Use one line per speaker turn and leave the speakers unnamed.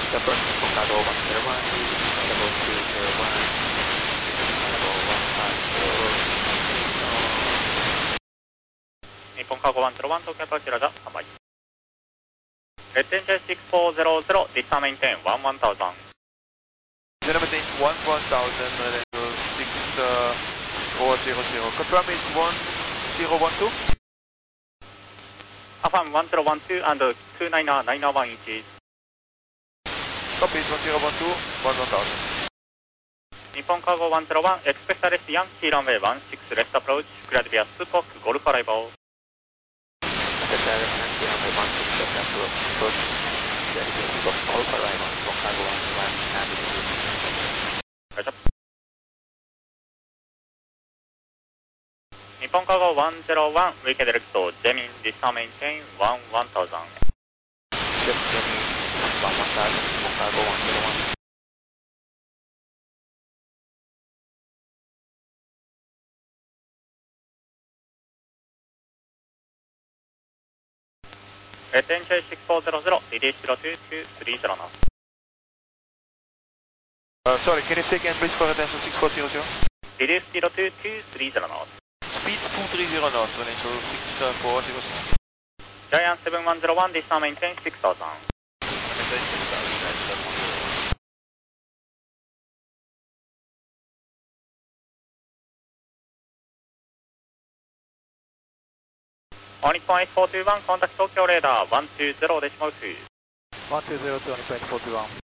Japan, Chicago 101, Chicago 201, Chicago 150.
日本カーゴ101、東京アプローチラジャ、販売。レッテンジェ6400、ディスターメインテン1000。
Gentlemen, 1000, Relengo 6400. Confirm it's 1012?
Affirm 1012 and 29991 inches.
Copy, 1012, 1000.
日本カーゴ101、エクスペクタレスヤンキーランウェイ16レフトアプローチ、クリアディビアスポック、ゴルフアライバー。
Secretary Yankee Runway 16 approach, Clear Golf Arrival, Chicago 101, and
大丈夫。日本カーゴ101、ウィーケディレクト、ジェミン、ディスターメインテン1000。
Just Jenny 1000, Chicago 101.
レッテンジェ6400、リリース022300ナウ。
Sorry, can you say again please for attention 6400?
リリース022300ナウ。
Speed 230 knots, Relengo 6400.
ジャイアン7101、ディスターメインテン6000。On日本8421、コンタクト東京レーダー120.2。
120 to 421.